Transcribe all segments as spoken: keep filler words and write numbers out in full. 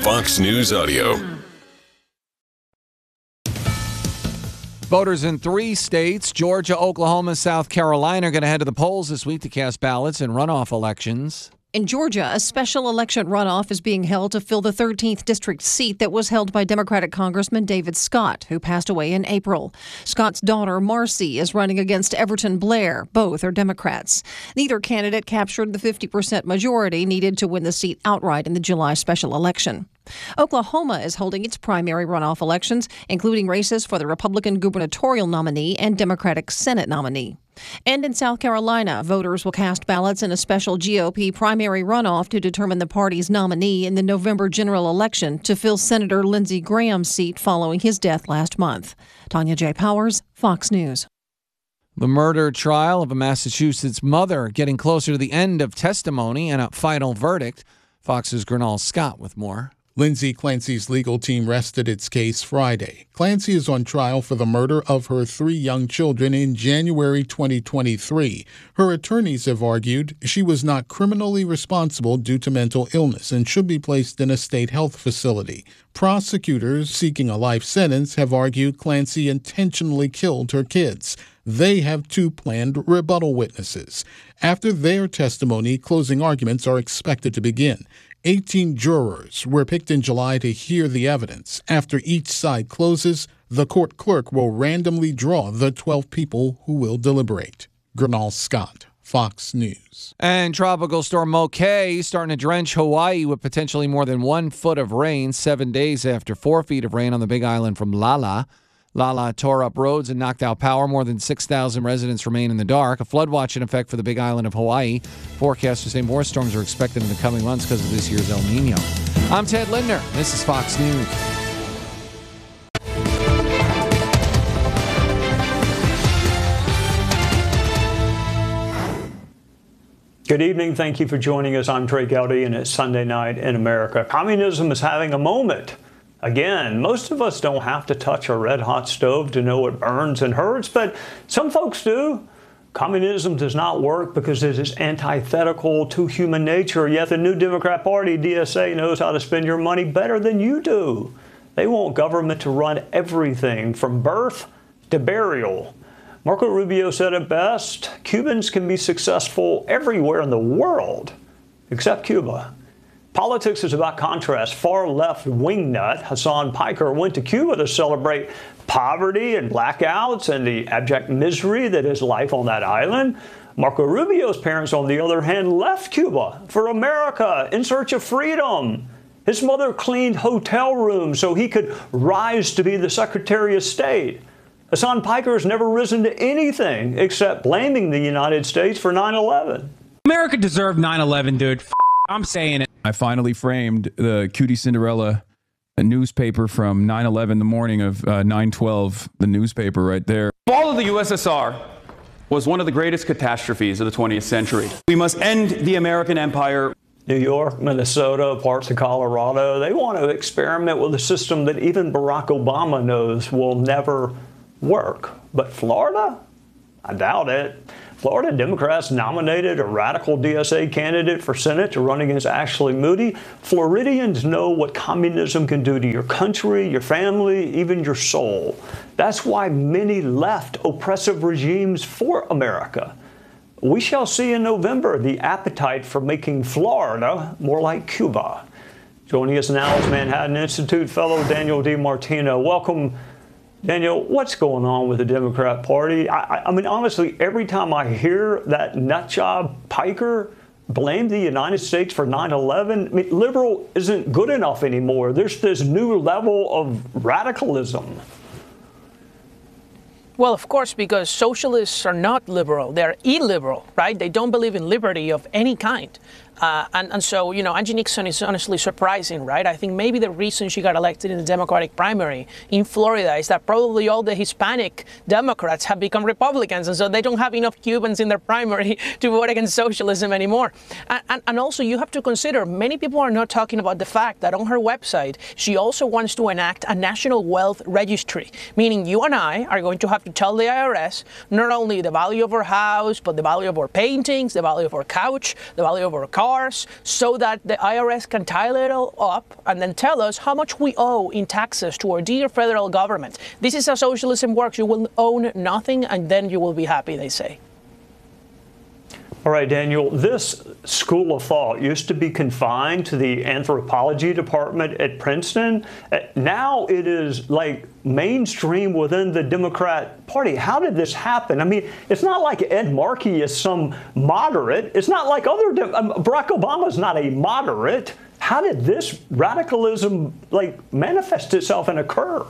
Fox News Audio. Voters in three states, Georgia, Oklahoma, South Carolina, are going to head to the polls this week to cast ballots in runoff elections. In Georgia, a special election runoff is being held to fill the thirteenth district seat that was held by Democratic Congressman David Scott, who passed away in April. Scott's daughter, Marcy, is running against Everton Blair. Both are Democrats. Neither candidate captured the fifty percent majority needed to win the seat outright in the July special election. Oklahoma is holding its primary runoff elections, including races for the Republican gubernatorial nominee and Democratic Senate nominee. And in South Carolina, voters will cast ballots in a special G O P primary runoff to determine the party's nominee in the November general election to fill Senator Lindsey Graham's seat following his death last month. Tanya J. Powers, Fox News. The murder trial of a Massachusetts mother getting closer to the end of testimony and a final verdict. Fox's Gernal Scott with more. Lindsay Clancy's legal team rested its case Friday. Clancy is on trial for the murder of her three young children in January twenty twenty-three. Her attorneys have argued she was not criminally responsible due to mental illness and should be placed in a state health facility. Prosecutors seeking a life sentence have argued Clancy intentionally killed her kids. They have two planned rebuttal witnesses. After their testimony, closing arguments are expected to begin. eighteen jurors were picked in July to hear the evidence. After each side closes, the court clerk will randomly draw the twelve people who will deliberate. Gernal Scott, Fox News. And Tropical Storm Mokay starting to drench Hawaii with potentially more than one foot of rain seven days after four feet of rain on the Big Island from Lala. Lala tore up roads and knocked out power. More than six thousand residents remain in the dark. A flood watch in effect for the Big Island of Hawaii. Forecasters say more storms are expected in the coming months because of this year's El Nino. I'm Ted Lindner. This is Fox News. Good evening. Thank you for joining us. I'm Trey Gowdy, and it's Sunday night in America. Communism is having a moment. Again, most of us don't have to touch a red-hot stove to know it burns and hurts, but some folks do. Communism does not work because it is antithetical to human nature, yet the new Democrat Party, D S A, knows how to spend your money better than you do. They want government to run everything from birth to burial. Marco Rubio said it best, Cubans can be successful everywhere in the world except Cuba. Politics is about contrast. Far-left wingnut Hasan Piker went to Cuba to celebrate poverty and blackouts and the abject misery that is life on that island. Marco Rubio's parents, on the other hand, left Cuba for America in search of freedom. His mother cleaned hotel rooms so he could rise to be the Secretary of State. Hasan Piker has never risen to anything except blaming the United States for nine eleven. America deserved nine eleven, dude. F- I'm saying it. I finally framed the Cutie Cinderella a newspaper from nine eleven, the morning of uh, nine twelve, the newspaper right there. The fall of the U S S R was one of the greatest catastrophes of the twentieth century. We must end the American empire. New York, Minnesota, parts of Colorado, they want to experiment with a system that even Barack Obama knows will never work. But Florida? I doubt it. Florida Democrats nominated a radical D S A candidate for Senate to run against Ashley Moody. Floridians know what communism can do to your country, your family, even your soul. That's why many left oppressive regimes for America. We shall see in November the appetite for making Florida more like Cuba. Joining us now is Manhattan Institute fellow Daniel DiMartino. Welcome, Daniel. What's going on with the Democrat Party? I, I, I mean, honestly, every time I hear that nutjob Piker blame the United States for nine eleven, I mean, liberal isn't good enough anymore. There's this new level of radicalism. Well, of course, because socialists are not liberal. They're illiberal, right? They don't believe in liberty of any kind. Uh, and, and so, you know, Angie Nixon is honestly surprising, right? I think maybe the reason she got elected in the Democratic primary in Florida is that probably all the Hispanic Democrats have become Republicans, and so they don't have enough Cubans in their primary to vote against socialism anymore. And, and, and also, you have to consider, many people are not talking about the fact that on her website, she also wants to enact a national wealth registry, meaning you and I are going to have to tell the I R S not only the value of our house, but the value of our paintings, the value of our couch, the value of our car, cars, so that the I R S can tally it all up and then tell us how much we owe in taxes to our dear federal government. This is how socialism works. You will own nothing, and then you will be happy, they say. All right, Daniel, this school of thought used to be confined to the anthropology department at Princeton. Now it is like mainstream within the Democrat Party. How did this happen? I mean, it's not like Ed Markey is some moderate. It's not like other, um, Barack Obama is not a moderate. How did this radicalism like manifest itself and occur?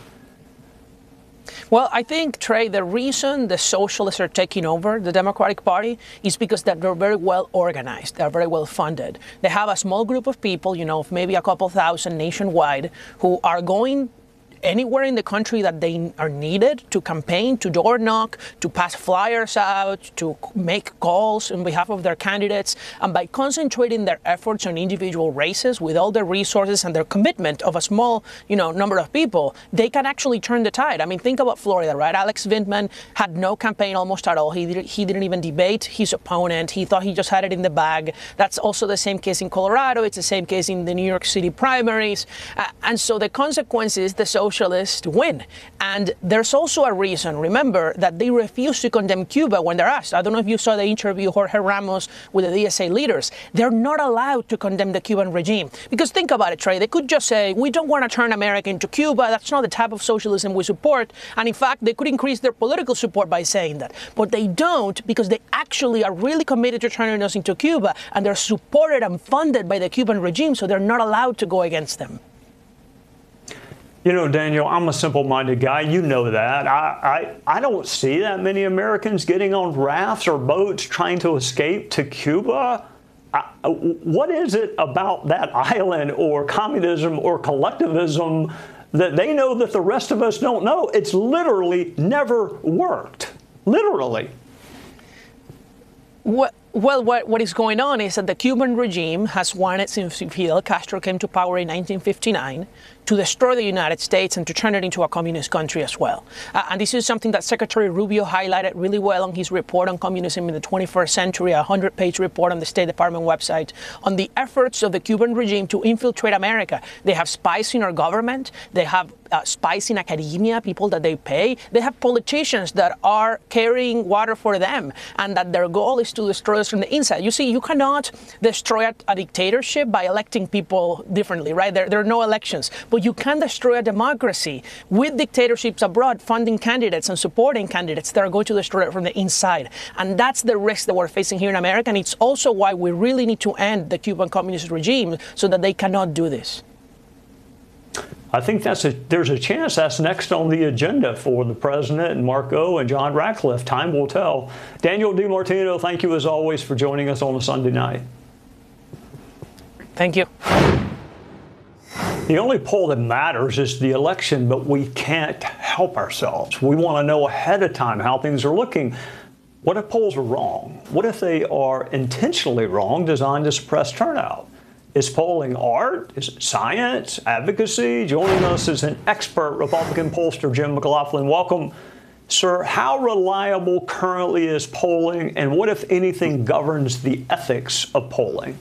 Well, I think, Trey, the reason the socialists are taking over the Democratic Party is because that they're very well organized. They're very well funded. They have a small group of people, you know, maybe a couple thousand nationwide, who are going anywhere in the country that they are needed to campaign, to door knock, to pass flyers out, to make calls on behalf of their candidates. And by concentrating their efforts on individual races with all their resources and their commitment of a small, you know, number of people, they can actually turn the tide. I mean, think about Florida, right? Alex Vindman had no campaign almost at all. He, did, he didn't even debate his opponent. He thought he just had it in the bag. That's also the same case in Colorado. It's the same case in the New York City primaries. Uh, and so the consequence is the social socialists win. And there's also a reason, remember, that they refuse to condemn Cuba when they're asked. I don't know if you saw the interview Jorge Ramos with the D S A leaders. They're not allowed to condemn the Cuban regime. Because think about it, Trey, they could just say, we don't want to turn America into Cuba. That's not the type of socialism we support. And in fact, they could increase their political support by saying that. But they don't, because they actually are really committed to turning us into Cuba. And they're supported and funded by the Cuban regime, so they're not allowed to go against them. You know, Daniel, I'm a simple-minded guy. You know that. I, I, I don't see that many Americans getting on rafts or boats trying to escape to Cuba. I, what is it about that island or communism or collectivism that they know that the rest of us don't know? It's literally never worked. Literally. What? Well, what, what is going on is that the Cuban regime has wanted, since Fidel Castro came to power in nineteen fifty-nine, to destroy the United States and to turn it into a communist country as well. Uh, and this is something that Secretary Rubio highlighted really well on his report on communism in the twenty-first century, a hundred-page report on the State Department website, on the efforts of the Cuban regime to infiltrate America. They have spies in our government. They have uh, spies in academia, people that they pay. They have politicians that are carrying water for them, and that their goal is to destroy us from the inside. You see, you cannot destroy a, a dictatorship by electing people differently, right? There, there are no elections. But you can destroy a democracy with dictatorships abroad funding candidates and supporting candidates that are going to destroy it from the inside. And that's the risk that we're facing here in America. And it's also why we really need to end the Cuban communist regime so that they cannot do this. I think that's a, there's a chance that's next on the agenda for the president and Marco and John Ratcliffe. Time will tell. Daniel DiMartino, thank you as always for joining us on a Sunday night. Thank you. The only poll that matters is the election, but we can't help ourselves. We want to know ahead of time how things are looking. What if polls are wrong? What if they are intentionally wrong, designed to suppress turnout? Is polling art? Is it science? Advocacy? Joining us is an expert Republican pollster, Jim McLaughlin. Welcome, sir. How reliable currently is polling, and what, if anything, governs the ethics of polling?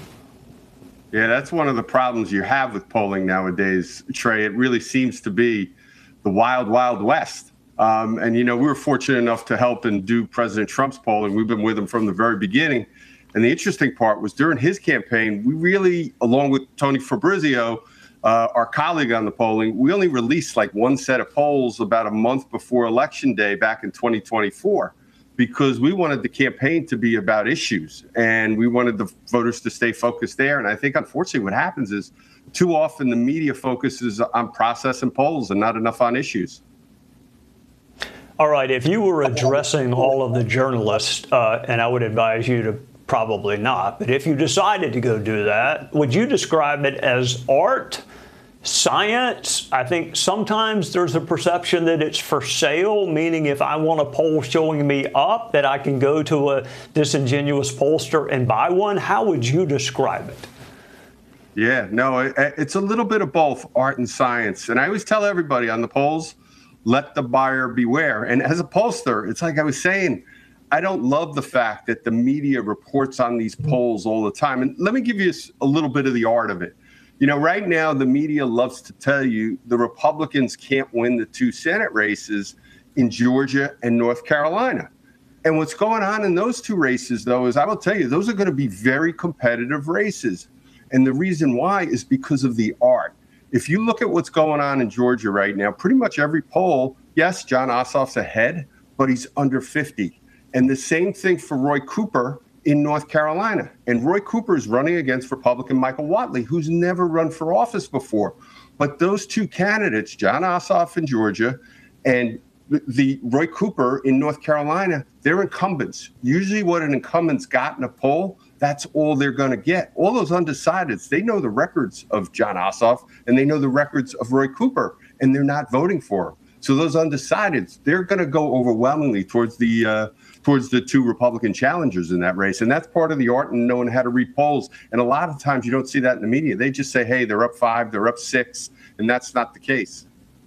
Yeah, that's one of the problems you have with polling nowadays, Trey. It really seems to be the wild, wild west. Um, and, you know, we were fortunate enough to help and do President Trump's polling. We've been with him from the very beginning. And the interesting part was during his campaign, we really, along with Tony Fabrizio, uh, our colleague on the polling, we only released like one set of polls about a month before Election Day back in twenty twenty-four, because we wanted the campaign to be about issues and we wanted the voters to stay focused there. And I think, unfortunately, what happens is too often the media focuses on process and polls and not enough on issues. All right. If you were addressing all of the journalists, uh, and I would advise you to probably not, but if you decided to go do that, would you describe it as art, science? I think sometimes there's a perception that it's for sale, meaning if I want a poll showing me up, that I can go to a disingenuous pollster and buy one. How would you describe it? Yeah, no, it, it's a little bit of both art and science. And I always tell everybody on the polls, let the buyer beware. And as a pollster, it's like I was saying, I don't love the fact that the media reports on these polls all the time. And let me give you a little bit of the art of it. You know, right now, the media loves to tell you the Republicans can't win the two Senate races in Georgia and North Carolina. And what's going on in those two races, though, is I will tell you, those are going to be very competitive races. And the reason why is because of the art. If you look at what's going on in Georgia right now, pretty much every poll, yes, Jon Ossoff's ahead, but he's under fifty. And the same thing for Roy Cooper in North Carolina. And Roy Cooper is running against Republican Michael Whatley, who's never run for office before. But those two candidates, Jon Ossoff in Georgia and the, the Roy Cooper in North Carolina, they're incumbents. Usually what an incumbent's got in a poll, that's all they're going to get. All those undecideds, they know the records of Jon Ossoff and they know the records of Roy Cooper, and they're not voting for him. So those undecideds, they're going to go overwhelmingly towards the uh, towards the two Republican challengers in that race. And that's part of the art in knowing how to read polls. And a lot of times you don't see that in the media. They just say, hey, they're up five, they're up six, and that's not the case.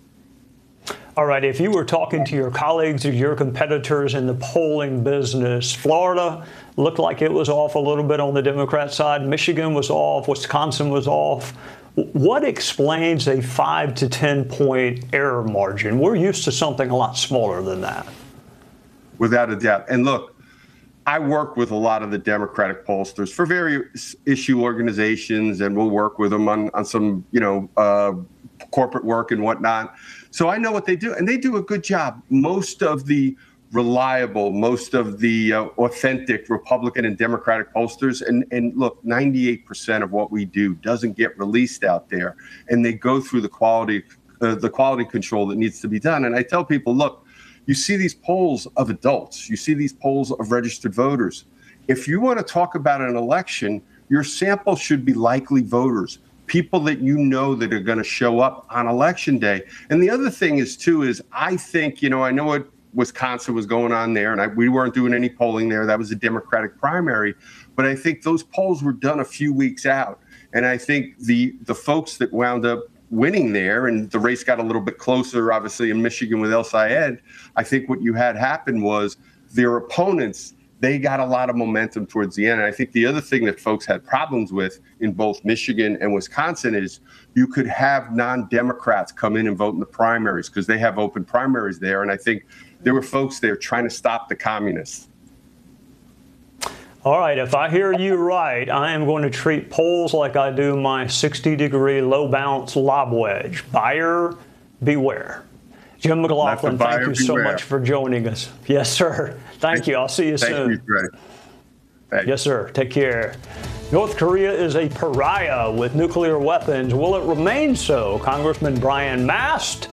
All right, if you were talking to your colleagues or your competitors in the polling business, Florida looked like it was off a little bit on the Democrat side. Michigan was off. Wisconsin was off. What explains a five to ten point error margin? We're used to something a lot smaller than that. Without a doubt. And look, I work with a lot of the Democratic pollsters for various issue organizations, and we'll work with them on, on some, you know, uh, corporate work and whatnot. So I know what they do, and they do a good job. Most of the reliable, most of the uh, authentic Republican and Democratic pollsters, and, and look, ninety-eight percent of what we do doesn't get released out there, and they go through the quality, uh, the quality control that needs to be done. And I tell people, look, you see these polls of adults, you see these polls of registered voters. If you want to talk about an election, your sample should be likely voters, people that you know that are going to show up on election day. And the other thing is, too, is I think, you know, I know what Wisconsin was going on there, and I, we weren't doing any polling there. That was a Democratic primary. But I think those polls were done a few weeks out. And I think the the folks that wound up winning there, and the race got a little bit closer, obviously, in Michigan with El Sayed, I think what you had happen was their opponents, they got a lot of momentum towards the end. And I think the other thing that folks had problems with in both Michigan and Wisconsin is you could have non-Democrats come in and vote in the primaries because they have open primaries there. And I think there were folks there trying to stop the communists. All right, if I hear you right, I am going to treat polls like I do my sixty degree low bounce lob wedge. Buyer beware. Jim McLaughlin, thank you so much for joining us. Yes, sir. Thank you. I'll see you soon. Thank you, Trey. Thanks. Yes, sir. Take care. North Korea is a pariah with nuclear weapons. Will it remain so? Congressman Brian Mast